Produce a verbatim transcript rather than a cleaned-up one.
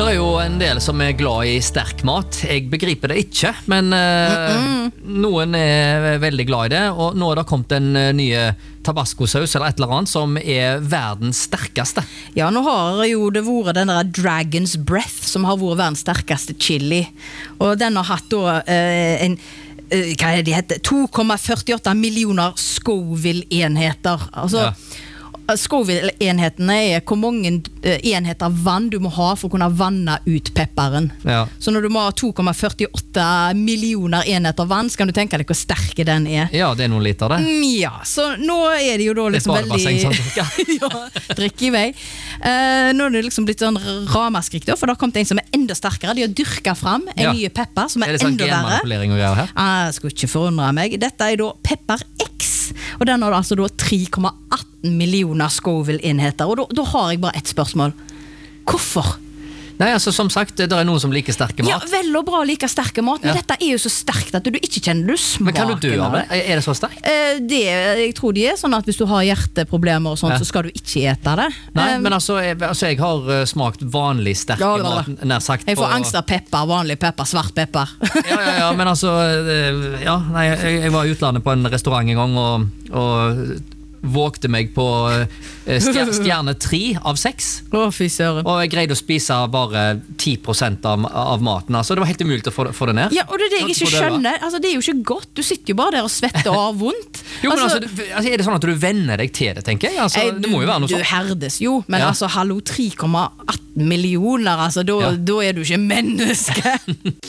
Det er jo en del som er glad i sterk mat. Jeg begriper det ikke, men uh, noen er veldig glad i det, og nå har det kommet en uh, nye tabasco-saus eller et eller annet som er verdens sterkeste. Ja, nå har jo det vært den der Dragon's Breath som har vært verdens sterkeste chili, og den har hatt da uh, en uh, hva er det de heter? to komma førtiåtte millioner Scoville-enheter. Altså ja. Scoville-enhetene er hvor mange enheter vann du må ha for å kunne vanne ut pepperen. Ja. Så når du må ha to komma førtiåtte millioner enheter vann, så kan du tenke deg hvor sterke den er. Ja, det er noen liter det. Mm, ja, så nå er det jo da liksom veldig... ja, drikk i vei. Uh, nå er det liksom blitt sånn ramaskrik da, for det har kommet en som er enda sterkere. De har dyrket fram en ja. nye pepper som er, er sånn enda verre. genmanipulering og greier her? Ah, jeg skulle ikke forundre meg. Dette er da Pepper X, og den har altså da tre komma atten millioner Scoville-enheter, og da, da har jeg bare ett spørsmål. Hvorfor? Nei, altså som sagt, det er noen som liker sterke mat. Ja, vel og bra liker sterke mat, men ja. dette er jo så sterkt at du ikke kjenner du smaken. Men kan du dø av det? Er det så sterkt? Eh, det, jeg tror de er sånn at hvis du har hjerteproblemer og sånt, ja. så skal du ikke ete det. Nei, um, men altså jeg, altså, jeg har smakt vanlig sterke ja, mat, nær sagt. Jeg får på... angst av pepper, vanlig pepper, svart pepper. ja, ja, ja, men altså, ja, nei, jeg, jeg var i utlandet på en restaurant en gang, og... og vågte meg på stjerne tre av seks. Å, fy søren. Og jeg greide å spise bare ti prosent av, av maten. Altså, det var helt umulig å få, få det ned. Ja, og det er det jeg ikke skjønner. Altså, det er jo ikke godt. Du sitter jo bare der og svetter og har vondt. jo, men altså, altså, altså, er det sånn at du venner deg til det, tenker jeg? Altså, jeg du, det må jo være noe sånt. Du herdes jo, men ja. altså, hallo, tre komma atten millioner, altså, da, ja. da er du ikke menneske.